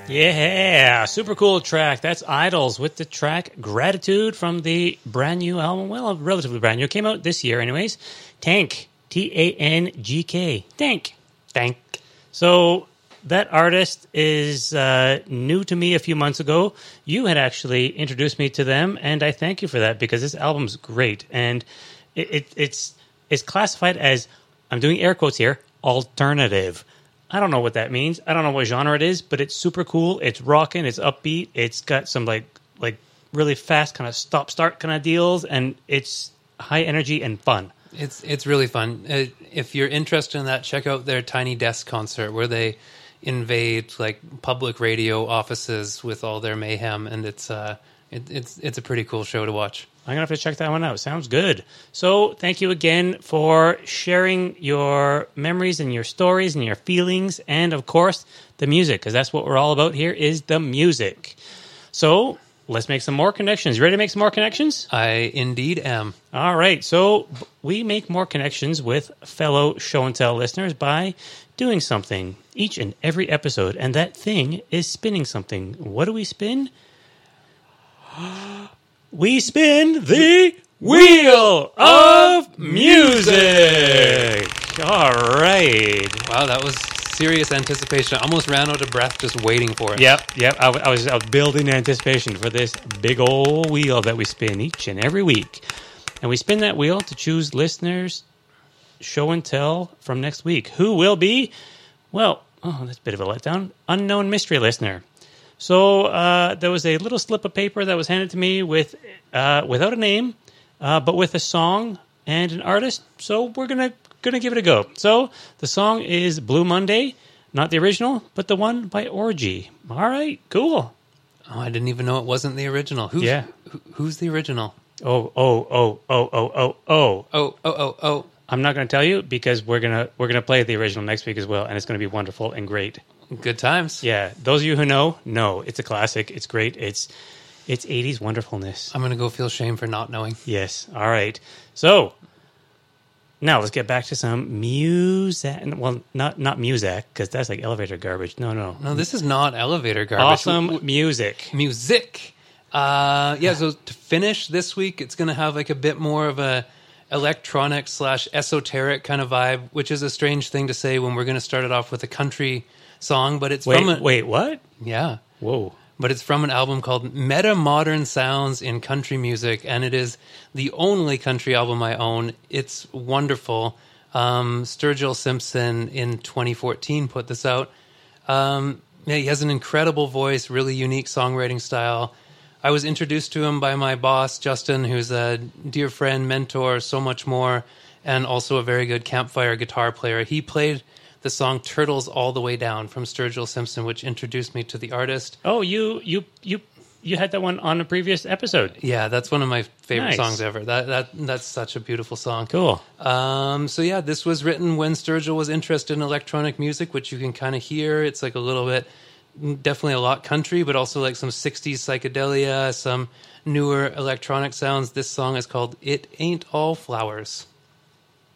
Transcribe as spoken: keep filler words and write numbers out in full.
Yeah, super cool track. That's Idols with the track Gratitude from the brand new album. Well, relatively brand new. It came out this year anyways. Tank. T A N G K. Tank. Tank. So that artist is uh, new to me a few months ago. You had actually introduced me to them, and I thank you for that because this album's great. And it, it, it's it's classified as, I'm doing air quotes here, alternative. I don't know what that means. I don't know what genre it is, but it's super cool. It's rocking. It's upbeat. It's got some like like really fast kind of stop start kind of deals, and it's high energy and fun. It's it's really fun. Uh, if you're interested in that, check out their Tiny Desk concert where they invade like public radio offices with all their mayhem, and it's uh it, it's it's a pretty cool show to watch. I'm going to have to check that one out. Sounds good. So thank you again for sharing your memories and your stories and your feelings and, of course, the music, because that's what we're all about here is the music. So let's make some more connections. You ready to make some more connections? I indeed am. All right. So we make more connections with fellow Show and Tell listeners by doing something each and every episode, and that thing is spinning something. What do we spin? We spin the Wheel of Music. All right. Wow, that was serious anticipation. I almost ran out of breath just waiting for it. Yep, yep. I, I, was, I was building anticipation for this big old wheel that we spin each and every week. And we spin that wheel to choose listeners' show and tell from next week. Who will be? Well, oh, that's a bit of a letdown. Unknown mystery listener. So uh, there was a little slip of paper that was handed to me with uh, without a name, uh, but with a song and an artist. So we're gonna gonna give it a go. So the song is Blue Monday, not the original, but the one by Orgy. All right, cool. Oh, I didn't even know it wasn't the original. Who's, yeah, who, who's the original? Oh, oh, oh, oh, oh, oh, oh, oh, oh, oh, oh. I'm not going to tell you because we're gonna we're gonna play the original next week as well, and it's going to be wonderful and great. Good times. Yeah, those of you who know, know it's a classic. It's great. It's it's eighties wonderfulness. I'm going to go feel shame for not knowing. Yes. All right. So now let's get back to some music. Well, not not music because that's like elevator garbage. No, no, no. This is not elevator garbage. Awesome w- music. Music. Uh, yeah. So to finish this week, it's going to have like a bit more of a electronic slash esoteric kind of vibe, which is a strange thing to say when we're going to start it off with a country song, but it's wait, from a, wait, what? Yeah. Whoa. But it's from an album called Meta Modern Sounds in Country Music, and it is the only country album I own. It's wonderful. Um, Sturgill Simpson in twenty fourteen put this out. Um, yeah, he has an incredible voice, really unique songwriting style. I was introduced to him by my boss, Justin, who's a dear friend, mentor, so much more, and also a very good campfire guitar player. He played the song Turtles All the Way Down from Sturgill Simpson, which introduced me to the artist. Oh, you you you you had that one on a previous episode. Yeah, that's one of my favorite nice. songs ever. That that That's such a beautiful song. Cool. Um, so yeah, this was written when Sturgill was interested in electronic music, which you can kind of hear. It's like a little bit, definitely a lot country, but also like some sixties psychedelia, some newer electronic sounds. This song is called It Ain't All Flowers.